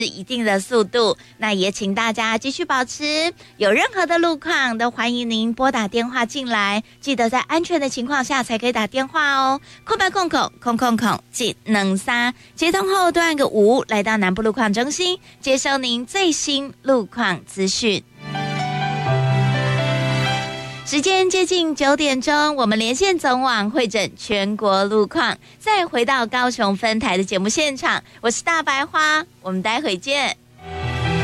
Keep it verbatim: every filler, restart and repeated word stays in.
一定的速度，那也请大家继续保持。有任何的路况都欢迎您拨打电话进来，记得在安全的情况下才可以打电话哦。空白空口空空空技能三，接通后都按个五，来到南部路况中心接收您最新路况资讯。时间接近九点钟，我们连线总网会诊全国路况，再回到高雄分台的节目现场，我是大白花，我们待会见。